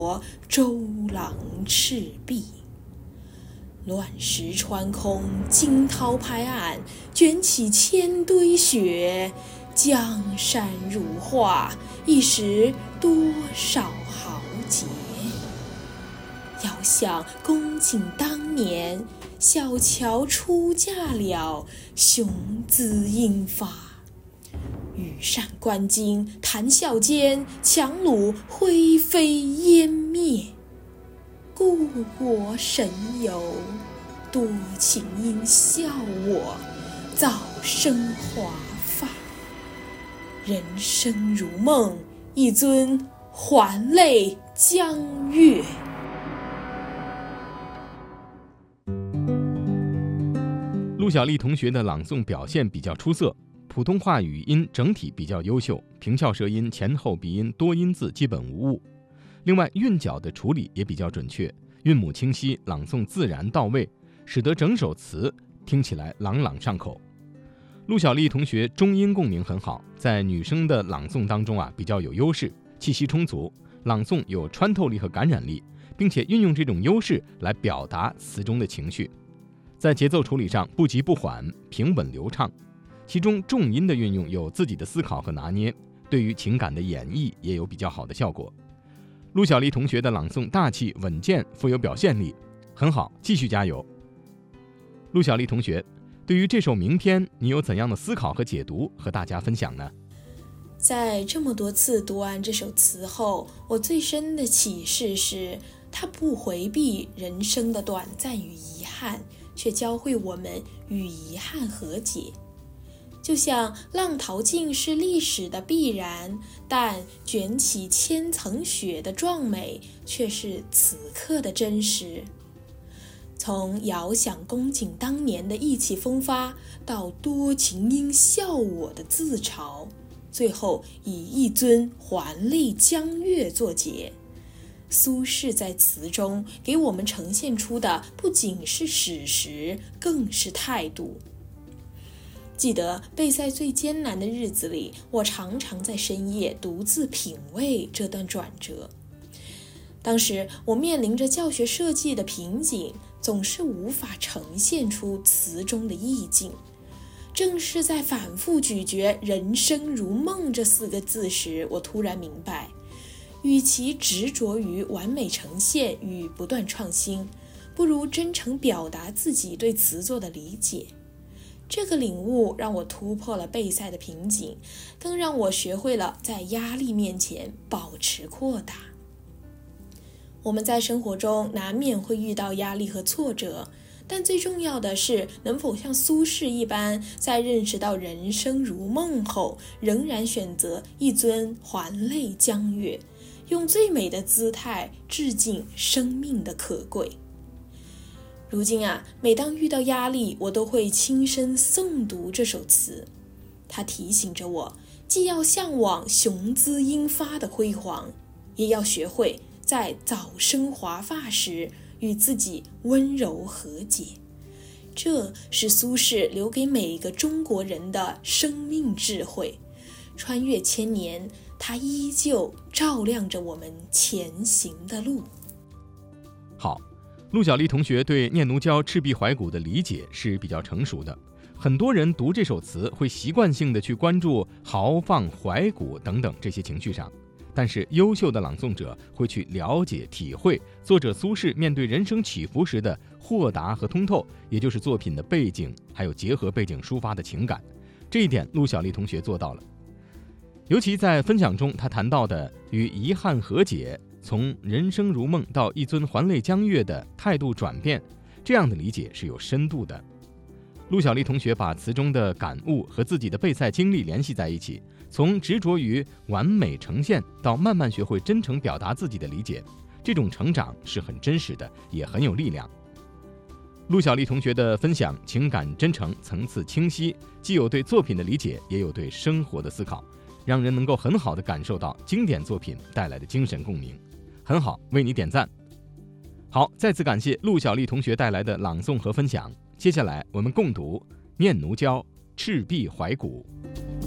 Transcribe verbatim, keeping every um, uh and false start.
周郎赤壁。乱石穿空，惊涛拍岸，卷起千堆雪，江山如画，一时多少豪杰。遥想公瑾当年，小乔出嫁了，雄姿英发。羽扇纶巾，谈笑间，樯橹灰飞烟灭。故国神游，多情应笑我，早生华发。人生如梦，一尊还酹江月。 陆小丽同学的朗诵表现比较出色，普通话语音整体比较优秀，平翘舌音、前后鼻音、多音字基本无误。另外，韵脚的处理也比较准确，韵母清晰，朗诵自然到位，使得整首词听起来朗朗上口。陆小丽同学中音共鸣很好，在女生的朗诵当中啊比较有优势，气息充足，朗诵有穿透力和感染力，并且运用这种优势来表达词中的情绪。在节奏处理上不急不缓，平稳流畅，其中重音的运用有自己的思考和拿捏，对于情感的演绎也有比较好的效果。陆小丽同学的朗诵大气稳健，富有表现力，很好，继续加油。陆小丽同学，对于这首名篇，你有怎样的思考和解读和大家分享呢？ 在这么多次读完这首词后，我最深的启示是，它不回避人生的短暂与遗憾，却教会我们与遗憾和解。就像浪淘尽是历史的必然，但卷起千层雪的壮美却是此刻的真实。从遥想公瑾当年的意气风发，到多情应笑我的自嘲，最后以一尊还酹江月作结。苏轼在词中给我们呈现出的不仅是史实，更是态度。记得备赛最艰难的日子里，我常常在深夜独自品味这段转折。当时我面临着教学设计的瓶颈，总是无法呈现出词中的意境。正是在反复咀嚼人生如梦这四个字时，我突然明白，与其执着于完美呈现与不断创新，不如真诚表达自己对词作的理解。这个领悟让我突破了备赛的瓶颈，更让我学会了在压力面前保持豁达。我们在生活中难免会遇到压力和挫折，但最重要的是能否像苏轼一般，在认识到人生如梦后，仍然选择一尊还酹江月，用最美的姿态致敬生命的可贵。如今啊，每当遇到压力，我都会轻声诵读这首词。它提醒着我，既要向往雄姿英发的辉煌，也要学会在早生华发时与自己温柔和解。这是苏轼留给每个中国人的生命智慧。穿越千年，它依旧照亮着我们前行的路。 好，陆小丽同学对念奴娇·赤壁怀古的理解是比较成熟的。很多人读这首词会习惯性的去关注豪放、怀古等等这些情绪上，但是优秀的朗诵者会去了解、体会作者苏轼面对人生起伏时的豁达和通透，也就是作品的背景，还有结合背景抒发的情感。这一点陆小丽同学做到了。尤其在分享中，他谈到的与遗憾和解，从人生如梦到一尊还酹江月的态度转变，这样的理解是有深度的。陆小丽同学把词中的感悟和自己的备赛经历联系在一起，从执着于完美呈现到慢慢学会真诚表达自己的理解，这种成长是很真实的，也很有力量。陆小丽同学的分享情感真诚，层次清晰，既有对作品的理解，也有对生活的思考，让人能够很好地感受到经典作品带来的精神共鸣。很好，为你点赞。好，再次感谢陆小丽同学带来的朗诵和分享。接下来我们共读《念奴娇·赤壁怀古》。